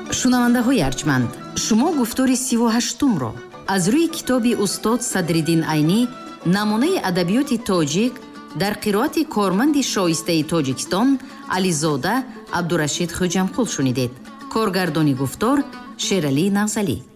шунавандаҳои арҷманд, шумо гуфтори 38-ро аз рӯи китоби устод Садриддин Айнӣ намунаи адабиёти тоҷик дар қироати корманди шоистаи Тоҷикистон Ализода Абдурашид Хоҷамқул шунидед. коргардони гуфтор Шералӣ Нағзалӣ.